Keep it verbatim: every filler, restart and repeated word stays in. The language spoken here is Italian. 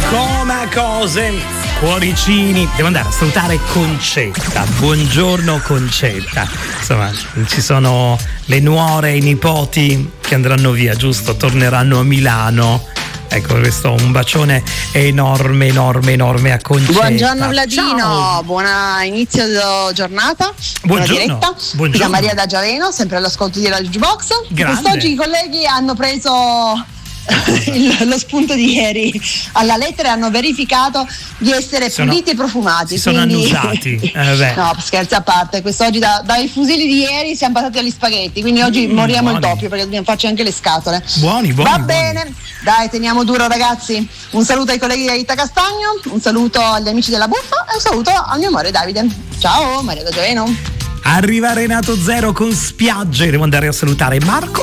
Come cose, cuoricini. Devo andare a salutare Concetta. Buongiorno Concetta. Insomma, ci sono le nuore e i nipoti che andranno via, giusto? Torneranno a Milano. Ecco, questo un bacione enorme, enorme, enorme a Concetta. Buongiorno Vladino, ciao. Buona inizio giornata. Buona Buongiorno. diretta. Buongiorno. Da Maria da Giaveno, sempre all'ascolto di Radio Jukebox. Grande. Quest'oggi i colleghi hanno preso il, lo spunto di ieri alla lettera e hanno verificato di essere Sono, puliti e profumati. Si sono quindi... annusati. Eh, beh. No, scherzi a parte, quest'oggi da, dai fusili di ieri siamo passati agli spaghetti, quindi oggi mm, moriamo buoni. Il doppio perché dobbiamo farci anche le scatole. Buoni, buoni. Va buoni. bene, dai, teniamo duro ragazzi. Un saluto ai colleghi di Rita Castagno, un saluto agli amici della Buffa e un saluto al mio amore Davide. Ciao, Maria da Giaveno. Arriva Renato Zero con Spiagge. Devo andare a salutare Marco